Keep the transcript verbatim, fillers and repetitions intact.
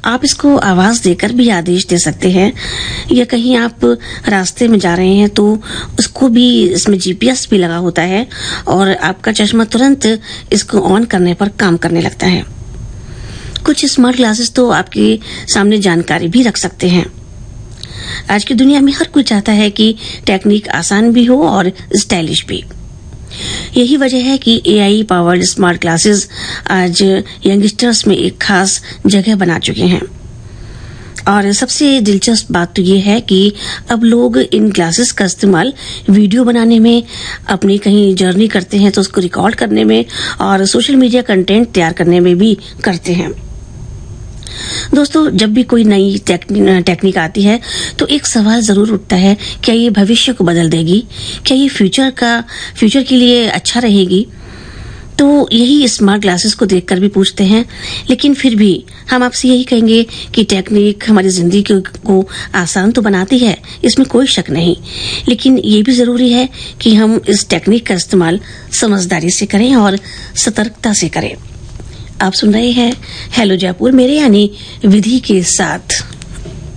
आप इसको आवाज देकर भी आदेश दे सकते हैं, या कहीं आप रास्ते में जा रहे हैं तो उसको भी, इसमें जीपीएस भी लगा होता है और आपका चश्मा तुरंत इसको ऑन करने पर काम करने लगता है। कुछ स्मार्ट ग्लासेस तो आपके सामने जानकारी भी रख सकते हैं। आज की दुनिया में हर कोई चाहता है कि टेक्निक आसान भी हो और स्टाइलिश भी। यही वजह है कि एआई पावर्ड स्मार्ट ग्लासेस आज यंगस्टर्स में एक खास जगह बना चुके हैं। और सबसे दिलचस्प बात तो ये है कि अब लोग इन ग्लासेस का इस्तेमाल वीडियो बनाने में, अपनी कहीं जर्नी करते हैं तो उसको रिकॉर्ड करने में और सोशल मीडिया कंटेंट तैयार करने में भी करते हैं। दोस्तों, जब भी कोई नई टेक्निक आती है तो एक सवाल जरूर उठता है, क्या ये भविष्य को बदल देगी? क्या ये फ्यूचर का फ्यूचर के लिए अच्छा रहेगी? तो यही स्मार्ट ग्लासेस को देखकर भी पूछते हैं। लेकिन फिर भी हम आपसे यही कहेंगे कि टेक्निक हमारी जिंदगी को आसान तो बनाती है, इसमें कोई शक नहीं, लेकिन ये भी जरूरी है कि हम इस टेक्निक का इस्तेमाल समझदारी से करें और सतर्कता से करें। आप सुन रहे हैं हेलो जयपुर, मेरे यानी विधि के साथ।